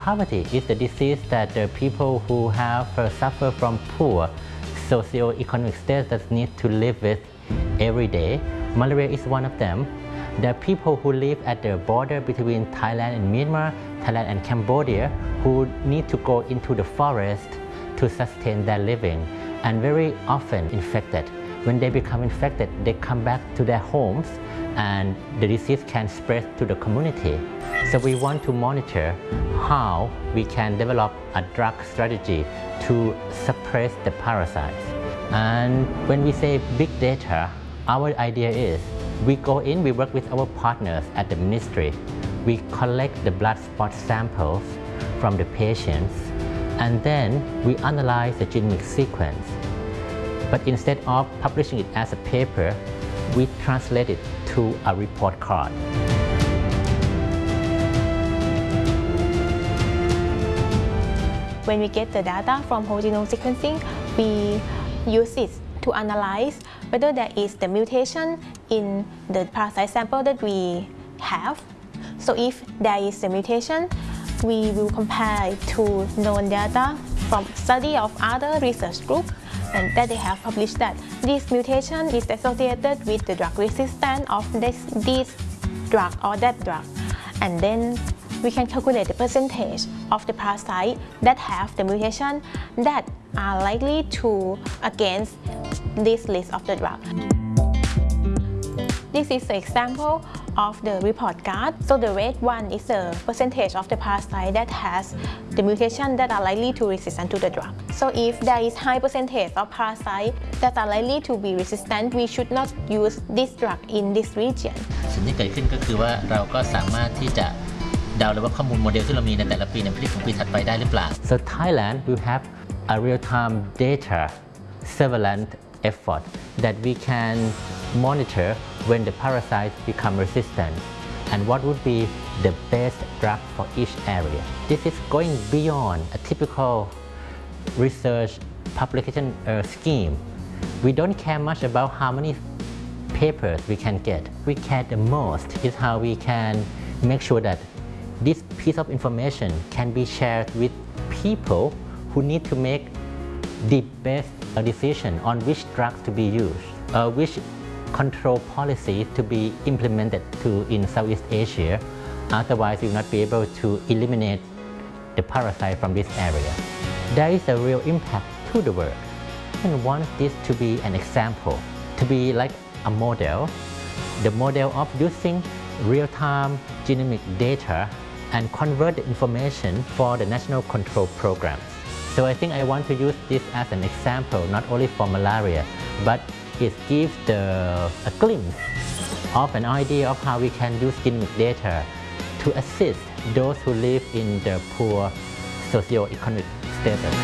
Poverty is the disease that the people who have suffer from poor socio-economic status need to live with every day. Malaria is one of them. There are people who live at the border between Thailand and Myanmar, Thailand and Cambodia, who need to go into the forest to sustain their living and very often infected. When they become infected, they come back to their homes and the disease can spread to the community. So we want to monitor how we can develop a drug strategy to suppress the parasites. And when we say big data, our idea is we go in, we work with our partners at the ministry. We collect the blood spot samples from the patients and then we analyze the genomic sequence. But instead of publishing it as a paper, we translate it to a report card. When we get the data from whole genome sequencing, we use it to analyze whether there is the mutation in the parasite sample that we have. So if there is a mutation, we will compare it to known data from study of other research groups and that they have published that this mutation is associated with the drug resistance of this drug or that drug. And then we can calculate the percentage of the parasite that have the mutation that are likely to against this list of the drug. This is an example of the report card. So the red one is the percentage of the parasite that has the mutation that are likely to resistant to the drug. So if there is high percentage of parasite that are likely to be resistant, we should not use this drug in this region. สิ่งที่เกิดขึ้นก็คือว่าเราก็สามารถที่จะเดาเลยว่าข้อมูลโมเดลที่เรามีในแต่ละปีในผลิตของปีถัดไปได้หรือเปล่า So Thailand will have a real-time data surveillance effort that we can monitor when the parasites become resistant and what would be the best drug for each area. This is going beyond a typical research publication scheme. We don't care much about how many papers we can get. We care the most is how we can make sure that this piece of information can be shared with people who need to make the best decision on which drugs to be used, which control policy to be implemented in Southeast Asia. Otherwise, we will not be able to eliminate the parasite from this area. There is a real impact to the work and want this to be an example, to be like a model, the model of using real-time genomic data and convert the information for the national control programs. So I think I want to use this as an example, not only for malaria, but it gives a glimpse of an idea of how we can use genomic data to assist those who live in the poor socio-economic status.